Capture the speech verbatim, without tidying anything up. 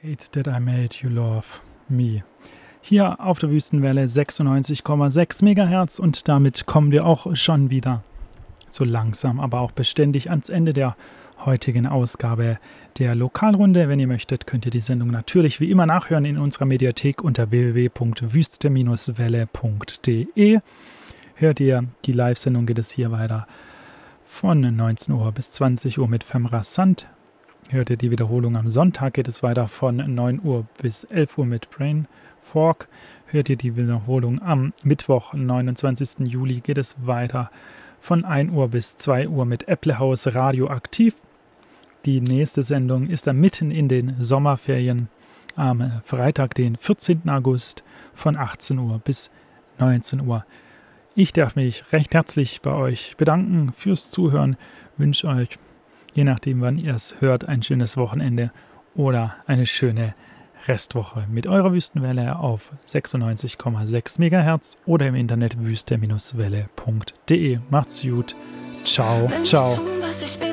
Hate that I made you love me. Hier auf der Wüstenwelle sechsundneunzig Komma sechs Megahertz und damit kommen wir auch schon wieder so langsam, aber auch beständig ans Ende der heutigen Ausgabe der Lokalrunde. Wenn ihr möchtet, könnt ihr die Sendung natürlich wie immer nachhören in unserer Mediathek unter w w w punkt wüste welle punkt d e. Hört ihr die Live-Sendung, geht es hier weiter von neunzehn Uhr bis zwanzig Uhr mit Femra Sant. Hört ihr die Wiederholung am Sonntag, geht es weiter von neun Uhr bis elf Uhr mit Brain Fork. Hört ihr die Wiederholung am Mittwoch, neunundzwanzigsten Juli, geht es weiter von ein Uhr bis zwei Uhr mit Äpplehaus Radioaktiv. Die nächste Sendung ist dann mitten in den Sommerferien am Freitag, den vierzehnten August von achtzehn Uhr bis neunzehn Uhr. Ich darf mich recht herzlich bei euch bedanken fürs Zuhören, wünsche euch, je nachdem wann ihr es hört, ein schönes Wochenende oder eine schöne Restwoche mit eurer Wüstenwelle auf sechsundneunzig Komma sechs Megahertz oder im Internet wüste Welle punkt d e. Macht's gut. Ciao, ciao.